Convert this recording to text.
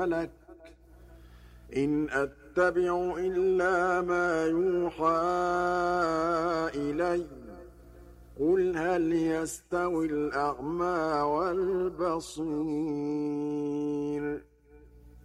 لك إن أتبع إلا ما يوحى إلي قل هل يستوي الأعمى والبصير